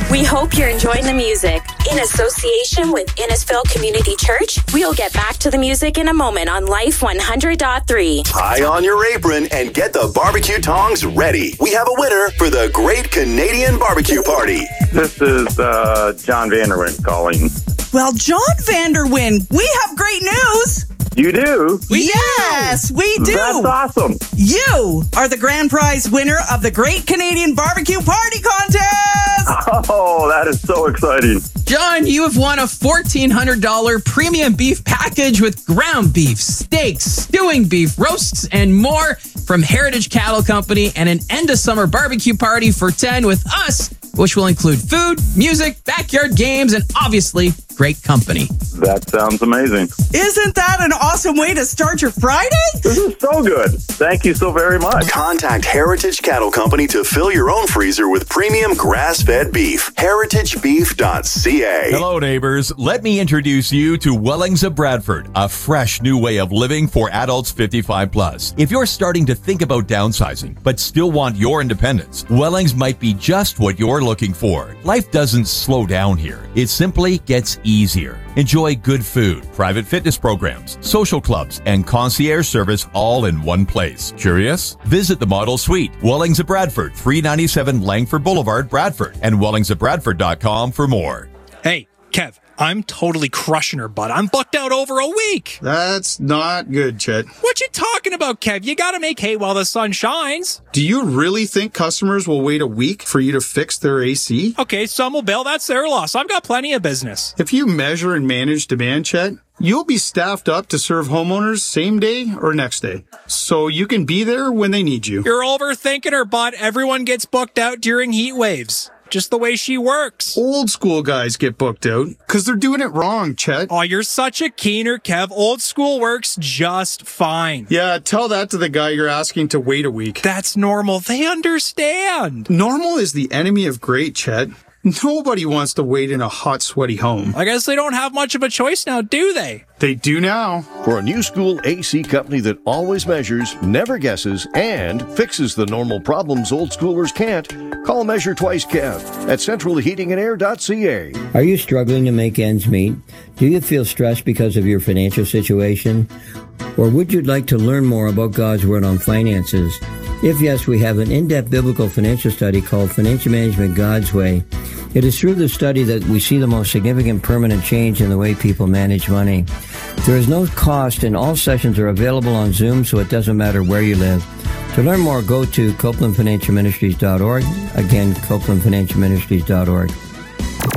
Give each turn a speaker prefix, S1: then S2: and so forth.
S1: We hope you're enjoying the music. In association with Innisfil Community Church, we'll get back to the music in a moment on Life 100.3.
S2: Tie on your apron and get the barbecue tongs ready. We have a winner for the Great Canadian Barbecue Party.
S3: This is John Vanderwyn calling.
S4: Well, John Vanderwyn, we have great news.
S3: You do?
S4: Yes, we do.
S3: That's awesome.
S4: You are the grand prize winner of the Great Canadian Barbecue Party Contest.
S3: Oh, that is so exciting.
S5: John, you have won a $1,400 premium beef package with ground beef, steaks, stewing beef, roasts, and more from Heritage Cattle Company and an end-of-summer barbecue party for 10 with us, which will include food, music, backyard games, and obviously great company.
S3: That sounds amazing.
S4: Isn't that an awesome way to start your Friday?
S3: This is so good. Thank you so very much.
S2: Contact Heritage Cattle Company to fill your own freezer with premium grass-fed beef. heritagebeef.ca.
S6: Hello, neighbors. Let me introduce you to Wellings of Bradford, a fresh new way of living for adults 55 plus. If you're starting to think about downsizing, but still want your independence, Wellings might be just what you're looking for. Life doesn't slow down here. It simply gets easier. Enjoy good food, private fitness programs, social clubs, and concierge service all in one place. Curious? Visit the Model Suite, Wellings of Bradford, 397 Langford Boulevard, Bradford, and wellingsofbradford.com for more.
S7: Hey, Kev, I'm totally crushing her, bud. I'm booked out over a week.
S8: That's not good, Chet.
S7: What you talking about, Kev? You gotta make hay while the sun shines.
S8: Do you really think customers will wait a week for you to fix their AC?
S7: Okay, some will bail. That's their loss. I've got plenty of business.
S8: If you measure and manage demand, Chet, you'll be staffed up to serve homeowners same day or next day, so you can be there when they need you.
S7: You're overthinking her, bud. Everyone gets booked out during heat waves. Just the way she works.
S8: Old school guys get booked out because they're doing it wrong, Chet.
S7: Oh, you're such a keener, Kev. Old school works just fine.
S8: Yeah, tell that to the guy you're asking to wait a week.
S7: That's normal. They understand.
S8: Normal is the enemy of great, Chet. Nobody wants to wait in a hot, sweaty home.
S7: I guess they don't have much of a choice now, do they?
S8: They do now.
S9: For a new school AC company that always measures, never guesses, and fixes the normal problems old schoolers can't, call Measure Twice Kev at centralheatingandair.ca.
S10: Are you struggling to make ends meet? Do you feel stressed because of your financial situation? Or would you like to learn more about God's Word on finances? If yes, we have an in-depth biblical financial study called Financial Management God's Way. It is through the study that we see the most significant permanent change in the way people manage money. There is no cost, and all sessions are available on Zoom, so it doesn't matter where you live. To learn more, go to CopelandFinancialMinistries.org. Again, CopelandFinancialMinistries.org.